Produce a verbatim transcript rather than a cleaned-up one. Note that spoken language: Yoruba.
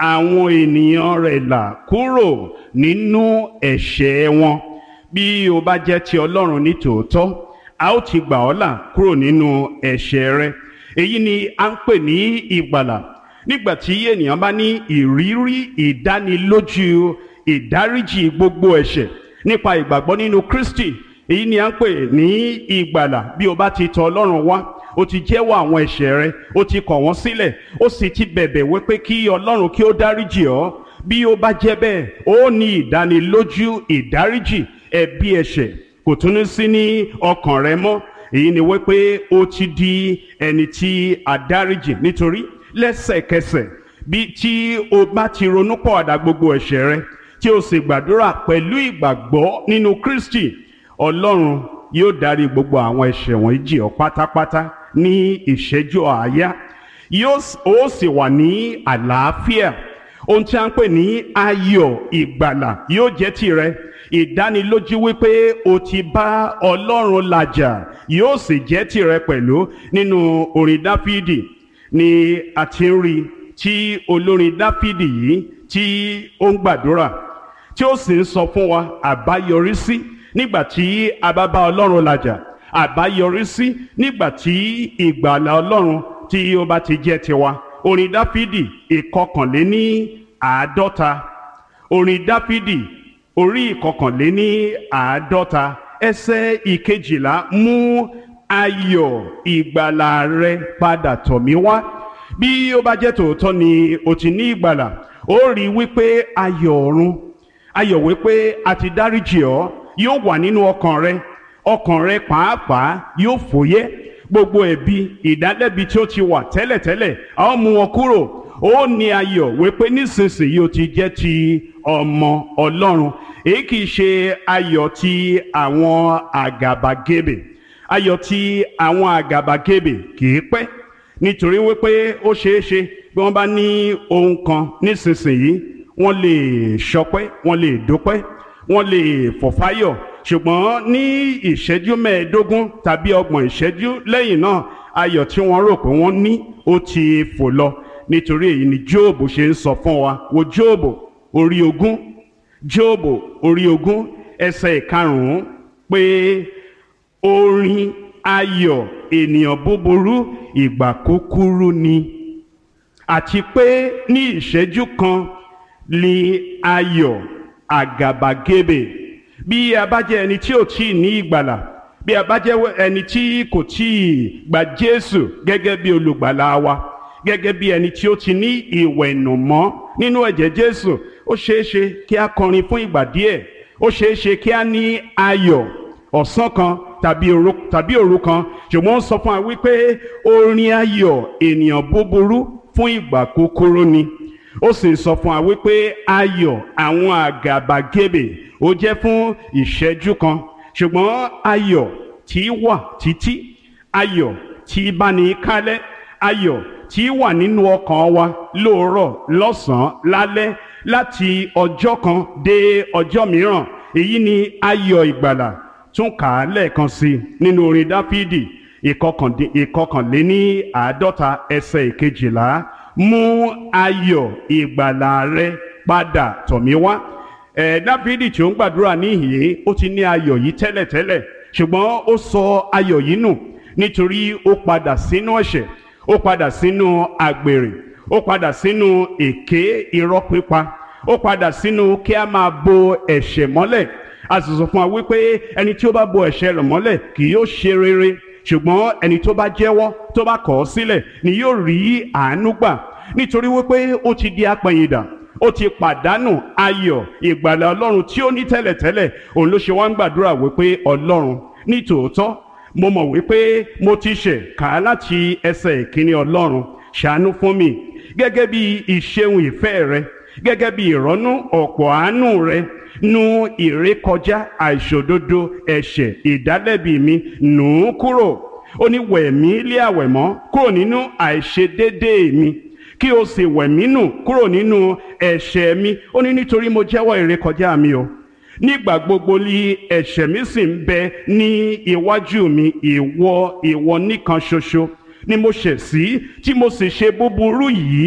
àwọn ènìyàn rẹ̀ là kúrò nínú ẹ̀ṣẹ̀ wọn. Bí o bá jẹ́ ti Ọlọ́run ní tòótọ́, a ó ti gbà ọ́ là kúrò nínú ẹ̀ṣẹ̀ rẹ. Èyí ni a ń pè ní ìgbàlà. Nígbà tí ènìyàn bá ní ìrírí ìdánilójú ìdáríjì gbogbo ẹ̀ṣẹ̀ nípa ìgbàgbọ́ nínú Kristi, èyí ni a ń pè ní ìgbàlà. Bí o bá ti tọ̀ Ọlọ́run wá, o ti jẹ́wọ́ àwọn ẹ̀ṣẹ̀ rẹ, o ti kọ̀ wọ́n sílẹ̀, o sì ti bẹ̀bẹ̀ wípé kí Ọlọ́run kí ó dáríjì ọ́. Bí ó bá jẹ́ bẹ́ẹ̀, ó ní ìdánilójú ìdáríjì ẹ̀bi ẹ̀ṣẹ̀ kò tún ní sí ní ọkàn rẹ mọ́. Èyí ni wípé ó ti di ẹni tí a dáríjì, nítorí lẹ́sẹ̀kẹsẹ̀ bí tí o bá ti ronúpọ̀àdà gbogbo ẹ̀ṣẹ̀ rẹ tí o sì gbàdúrà pẹ̀lú ìgbàgbọ́ nínú Kristi, Ọlọ́run yóò dárí gbogbo àwọn ẹ̀ṣẹ̀ wọ̀nyí jì ọ́ pátápátá ní ìṣẹ́jú àáyá. Yóò ó sì wà ní àlàáfíà. Ohun tí a ń pè ní ayọ̀ ìgbàlà yóò jẹ́ tìrẹ. Ìdánilójú wípé o ti bá Ọlọ́run làjà yóò sì jẹ́ tìrẹ pẹ̀lú. Nínú orin Dáfídì ni a ti ń rí tí olórin Dáfídì yìí tí ó ń gbàdúrà, tí ó sì ń sọ fún wa àbáyọrísí nígbà tí a bá bá Ọlọ́run làjà, àbáyọrísí nígbà tí ìgbàlà Ọlọ́run tí ó bá ti jẹ́ tiwa. Orin Dáfídì ìkọkànléní àádọ́ta, orin Dáfídì orí ìkọkànléní àádọ́ta ẹsẹ̀ ìkejìlá, mú ayọ̀ ìgbàlà rẹ padà tọ̀ mí wá. Bí ó bá jẹ́ tòótọ́ ni o ti ní ìgbàlà, ó rí wípé ayọ̀ ọ̀run, ayọ̀ wípé a ti dáríjì ọ́ yóò wà nínú ọkàn rẹ. Ọkàn rẹ pàápàá yóò fòyẹ́. Gbogbo ẹ̀bi ìdálẹ́bi tí ó ti wà tẹ́lẹ̀tẹ́lẹ̀, a ó mú wọn kúrò. Ó ní ayọ̀ wípé nísinsìnyí o ti jẹ́ ti ọmọ Ọlọ́run. Èyí kìí ṣe ayọ̀ ti àwọn àgàbàgebè. Ayọ̀ ti àwọn àgàbàgebè kìí pẹ́, nítorí wípé ó ṣeé ṣe bí wọ́n bá ní ohun kan nísinsìnyí, wọ́n lè ṣọpẹ́, wọ́n lè dúpẹ́, wọ́n lè fọ̀fáyọ̀, ṣùgbọ́n ní ìṣẹ́jú mẹ́ẹ̀ẹ́dógún tàbí ọgbọ̀n ìṣẹ́jú lẹ́yìn náà, ayọ̀ tí wọ́n rò pé wọ́n ní ó ti fò lọ. Nítorí èyí ni Jóòbù ṣe ń sọ fún wa. Wo Jóòbù orí ogún, Jóòbù orí ogún ẹsẹ̀ ìkarùn-ún pé orin ayọ̀ ènìyàn búburú ìgbà kúkúrú ni, àti pé ní ìṣẹ́jú kan ni ayọ̀ àgàbàgebè. Bí a bá jẹ́ ẹni tí ò tíì ní ìgbàlà, bí a bá jẹ́ ẹni tí kò tíì gba Jésù gẹ́gẹ́ bí olùgbàlà wa, gẹ́gẹ́ bí ẹni tí ó ti ní ìwẹ̀nùmọ́ nínú ẹ̀jẹ̀ Jésù, ó ṣeéṣe kí a kọrin fún ìgbà díẹ̀, ó ṣeéṣe kí a ní ayọ̀ ọ̀sán kan tàbí òru tàbí òru kan, ṣùgbọ́n ó sọ fún wa wípé orin ayọ̀ ènìyàn búburú fún ìgbà kúkúrú ni. Ó sì sọ fún wa wípé ayọ̀ àwọn àgàbàgebè ó jẹ́ fún ìṣẹ́jú kan, ṣùgbọ́n ayọ̀ tí wà títí, ayọ̀ tí bá ní kálẹ̀, ayọ̀ tí wà nínú ọkàn wa lóòrọ̀ lọ́sàn-án lálẹ́ láti ọjọ́ kan dé ọjọ́ mìíràn. Èyí ni ayọ̀ ìgbàlà. Tún kà á lẹ́ẹ̀kan sí nínú orin Dáfídì ìkọkànléní àádọ́ta ẹsẹ̀ ìkejìlá, mú ayọ̀ ìgbàlà rẹ padà tọ̀ mí wá. Ẹ̀ Dáfídì tí ó ń gbàdúrà níhìn-ín, ó ti ní ayọ̀ yìí tẹ́lẹ̀tẹ́lẹ̀, ṣùgbọ́n ó sọ ayọ̀ yìí nù nítorí ó padà sínú ẹ̀ṣẹ̀, ó padà sínú àgbèrè, ó padà sínú èké irọ́ pípa, ó padà sínú kí a máa bo ẹ̀ṣẹ̀ mọ́lẹ̀. A sì sọ fún wa wípé ẹni tí ó bá bo ẹ̀ṣẹ̀ rẹ̀ mọ́lẹ̀ kì yóò ṣe rere, ṣùgbọ́n ẹni tó bá jẹ́wọ́, tó bá kọ̀ ọ́ sílẹ̀ ni yóò rí àánú gbà. Nítorí wípé ó ti di apẹ̀yìndà, ó ti pàdánù ayọ̀ ìgbàlà Ọlọ́run tí ó ní tẹ́lẹ̀tẹ́lẹ̀. Òun ló ṣe wá ń gbàdúrà wípé Ọlọ́run, ní tòótọ́ mo mọ̀ wípé mo ti ṣẹ̀, kà á láti ẹsẹ̀ ìkíní. Ọlọ́run, ṣàánú fún mi gẹ́gẹ́ bí ìṣeun ìfẹ́ rẹ, gẹ́gẹ́ bí ìrọ́nú ọ̀pọ̀ àánú rẹ, nu ìrékọjá àìṣòdodo ẹ̀ṣẹ̀ ìdálẹ́bi mi, nù ú kúrò. Ó ní wẹ̀ mí lé àwẹ̀mọ́ kúrò nínú àìṣedéédéé mi, kí o sì wẹ̀ mí nù kúrò nínú ẹ̀ṣẹ̀ mi. Ó ní nítorí mo jẹ́wọ́ ìrékọjá mi o, nígbà gbogbo ni ẹ̀ṣẹ̀ mi sì ń bẹ ní iwájú mi. Ìwọ ìwọ nìkan ṣoṣo ni mo ṣẹ̀ sí, tí mo sì ṣe búburú yìí